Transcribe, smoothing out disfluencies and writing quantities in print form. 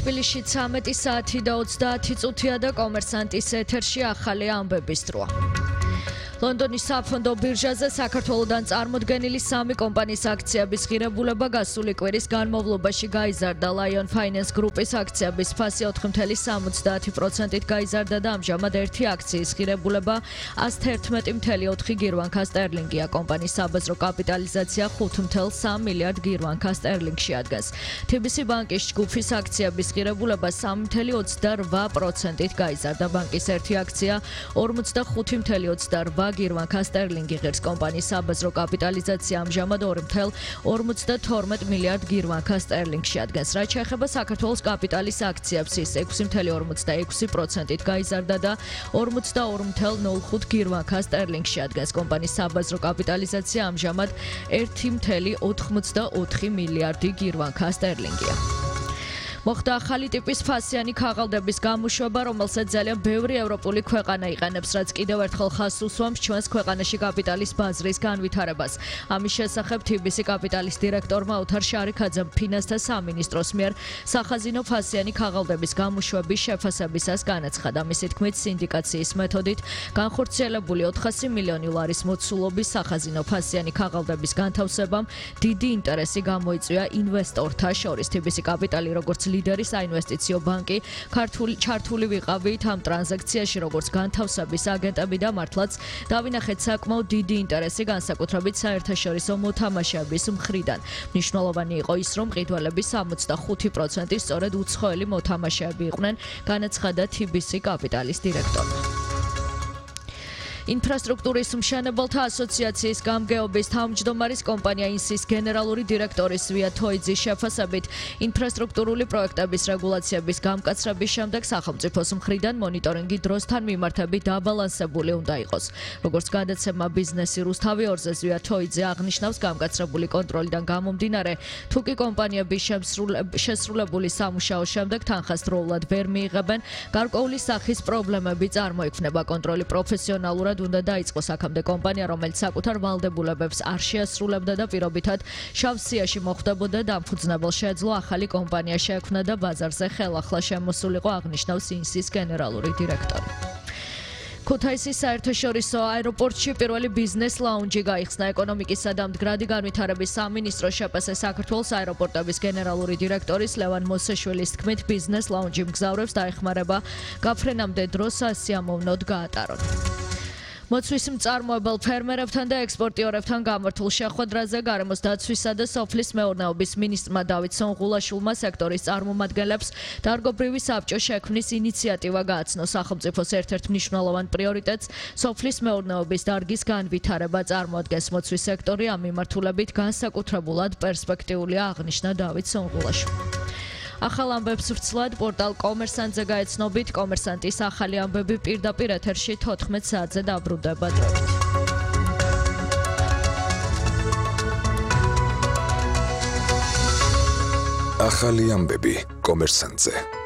თბილისში 13 საათი და 30 წუთია და კომერსანტის ეთერში ახალი ამბების დროა. ლონდონის საფონდო ბირჟაზე საქართველოდან წარმოდგენილი 3 კომპანიის აქციების ღირებულება გასული კვირის განმავლობაში გაიზარდა. Lion Finance Group-ის აქციების ფასი 4.70%-ით გაიზარდა და ამჟამად ერთი აქციის ღირებულება 111.4 გირვანქა სტერლინგია. კომპანიის საბაზრო კაპიტალიზაცია 5.3 მილიარდ გირვანქა სტერლინგში ადგას. TBC ბანკის ჯგუფის აქციების ღირებულება 3.28%-ით გაიზარდა. ბანკის ერთი აქცია 45.28 გირვანქა სტერლინგი ღირს. კომპანიის საბაზრო კაპიტალიზაცია ამჟამად 2.52 მილიარდ გირვანქა სტერლინგში ადგას. რაც შეეხება საქართველოს კაპიტალის აქციებს, ის 6.46%-ით გაიზარდა და 42.05 გირვანქა სტერლინგში ადგას. კომპანიის საბაზრო კაპიტალიზაცია ამჟამად 1.84 მილიარდი გირვანქა სტერლინგია. მოხდა ახალი ტიპის ფასიანი ქაღალდების გამოშვება, რომელსაც ძალიან ბევრი ევროპული ქვეყანა იყენებს, რაც კიდევ ერთხელ ხაზს უსვამს ჩვენს ქვეყანაში კაპიტალის ბაზრის განვითარებას. ამის შესახებ TBC კაპიტალის დირექტორმა ოთარ შარიქაძემ ფინანსთა სამინისტროს მიერ სახაზინო ფასიანი ქაღალდების გამოშვების შეფასებისას განაცხადა. მისი თქმით, სინდიკაციის მეთოდით განხორციელებული 400 მილიონი ლარის მოცულობის სახაზინო ფასიანი ქაღალდების განთავსებამ დიდი ინტერესი გამოიწვია ინვესტორთა შორის. TBC კაპიტალი როგორც ლიდერი საინვესტიციო ბანკი ჩართული ვიყავით ამ ტრანზაქციაში როგორც განთავსების აგენტები და მართლაც დავინახეთ საკმაოდ დიდი ინტერესი განსაკუთრებით საერთაშორისო მოთამაშეების მხრიდან. მნიშვნელოვანი იყო ის, რომ მყიდველების 65% სწორედ უცხოელი მოთამაშეები იყვნენ, განაცხადა TBC კაპიტალის დირექტორმა. ინფრასტრუქტურის მშენებელთა ასოციაციის გამგეობის თავმჯდომარის კომპანია ინსის გენერალური დირექტორის ვია თოიძის შეფასებით, ინფრასტრუქტურული პროექტების რეგულაციების გამკაცრების შემდეგ სახელმწიფოს მხრიდან მონიტორინგი დროსთან მიმართებით დაბალანსებული უნდა იყოს. როგორც გადაცემა ბიზნესი რუსთავი 2-ზე ვია თოიძე აღნიშნავს, გამკაცრებული კონტროლიდან გამომდინარე, თუ კი კომპანიები შესრულებული სამუშაოს შემდეგ თანხას დროულად ვერ მიიღებენ, გარკვეული სახის პრობლემები წარმოიქმნება. კონტროლი პროფესიონალურად უნდა დაიწყოს აქამდე კომპანია, რომელიც საკუთარ ვალდებულებებს არ შეასრულებდა და პირობითად შავ სიაში მოხვდებოდა დამფუძნებელს შეეძლო ახალი კომპანია შეექმნა და ბაზარზე ხელახლა შემოსულიყო, აღნიშნავს ინსის გენერალური დირექტორი. ქუთაისის საერთაშორისო აეროპორტში პირველი ბიზნეს ლაუნჯი გაიხსნა. ეკონომიკისა და მდგრადი განვითარების სამინისტროს შეპასე საქართველოს აეროპორტების გენერალური დირექტორის ლევან მოსაშვილის თქმით, ბიზნეს ლაუნჯი მგზავრებს დაეხმარება გაფრენამდე დრო სასიამოვნოდ გაატარონ. მოცვის მწარმოებელ ფერმერებთან და ექსპორტიორებთან გამართულ შეხვედრაზე გარემოს დაცვისა და სოფლის მეურნეობის მინისტრმა დავით სონღულაშვილმა სექტორის წარმომადგენლებს დარგობრივი საბჭო შექმნის ინიციატივა გააცნო. სახელმწიფოს ერთ-ერთ მნიშვნელოვან პრიორიტეტს სოფლის მეურნეობის დარგის განვითარება წარმოადგენს. მოცვის სექტორი ამ მიმართულებით განსაკუთრებულად პერსპექტიულია, აღნიშნა დავით სონღულაშვილმა. ახალ ამბებს ვრცლად პორტალ კომერსანტზე გაეცნობით. კომერსანტის ახალი ამბები პირდაპირ ეთერში 14 საათზე დაბრუნდება დროებით. ახალი ამბები კომერსანტზე.